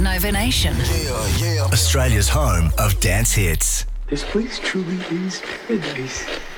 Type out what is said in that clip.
Nova Nation. Australia's home of dance hits. This place truly is paradise.